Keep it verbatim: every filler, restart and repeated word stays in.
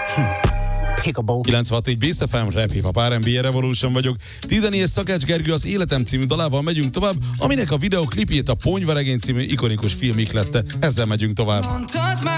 kilencvenhat négy Bész ef em, Rap Hip Hop er and bé Revolution vagyok. Tideni és Szakács Gergő az Életem című dalával megyünk tovább, aminek a videoklipjét a Ponyvaregény című ikonikus film ihlette. Ezzel megyünk tovább.